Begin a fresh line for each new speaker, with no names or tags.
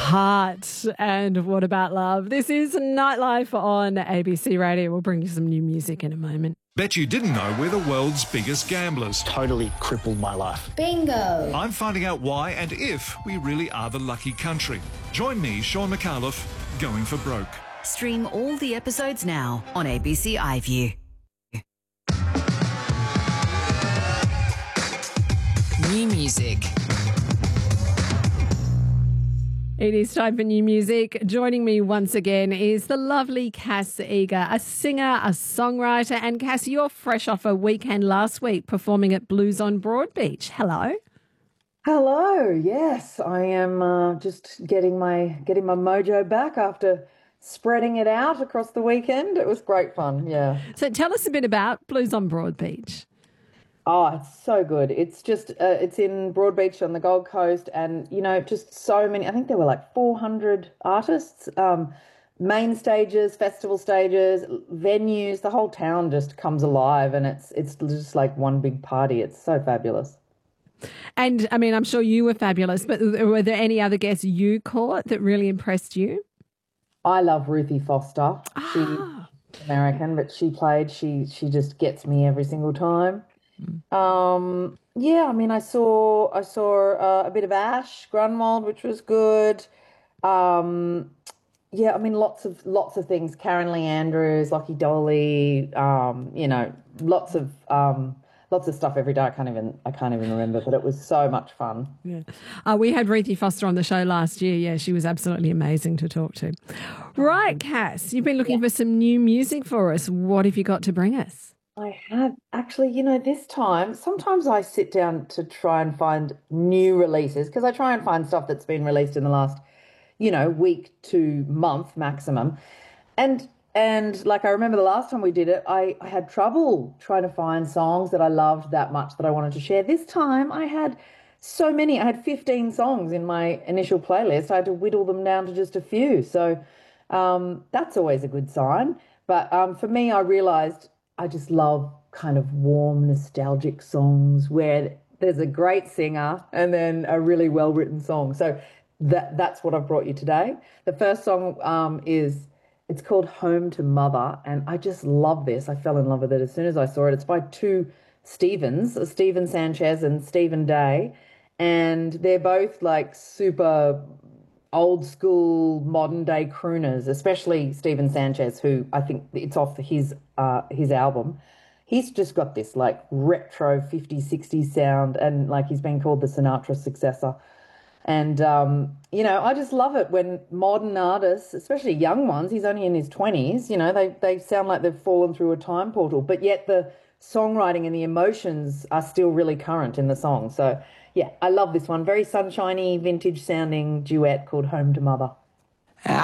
Heart and What About Love. This is Nightlife on ABC Radio. We'll bring you some new music in a moment.
Bet you didn't know we're the world's biggest gamblers.
Totally crippled my life.
Bingo!
I'm finding out why and if we really are the lucky country. Join me, Sean McAuliffe, going for broke.
Stream all the episodes now on ABC iView. New music.
It is time for new music. Joining me once again is the lovely Cass Eager, a singer, a songwriter. And Cass, you're fresh off a weekend last week performing at Blues on Broadbeach. Hello.
Hello. Yes, I am just getting my mojo back after spreading it out across the weekend. It was great fun. Yeah.
So tell us a bit about Blues on Broadbeach.
Oh, it's so good. It's just, it's in Broadbeach on the Gold Coast and, you know, just so many, I think there were like 400 artists, main stages, festival stages, venues, the whole town just comes alive and it's just like one big party. It's so fabulous.
And I mean, I'm sure you were fabulous, but were there any other guests you caught that really impressed you?
I love Ruthie Foster. She's American, but she just gets me every single time. Yeah, I mean, I saw a bit of Ash Grunwald, which was good. Yeah, I mean, lots of things. Karen Lee Andrews, Lockie Dolly, you know, lots of stuff every day. I can't even remember, but it was so much fun.
Yeah. We had Ruthie Foster on the show last year. Yeah, she was absolutely amazing to talk to. Right, Cass, you've been looking for some new music for us. What have you got to bring us?
I have actually, you know, this time, sometimes I sit down to try and find new releases because I try and find stuff that's been released in the last, you know, week to month maximum. And like I remember the last time we did it, I had trouble trying to find songs that I loved that much that I wanted to share. This time I had so many. I had 15 songs in my initial playlist. I had to whittle them down to just a few. So that's always a good sign. But for me, I realised I just love kind of warm, nostalgic songs where there's a great singer and then a really well-written song. So that's what I've brought you today. The first song it's called Home to Mother, and I just love this. I fell in love with it as soon as I saw it. It's by two Stevens, Stephen Sanchez and Stephen Day, and they're both like super old school modern day crooners, especially Stephen Sanchez, who I think it's off his album. He's just got this like retro 50s, 60s sound, and like he's been called the Sinatra successor. And, you know, I just love it when modern artists, especially young ones, he's only in his 20s, you know, they sound like they've fallen through a time portal, but yet the songwriting and the emotions are still really current in the song. So, yeah, I love this one. Very sunshiny, vintage sounding duet called Home to Mother.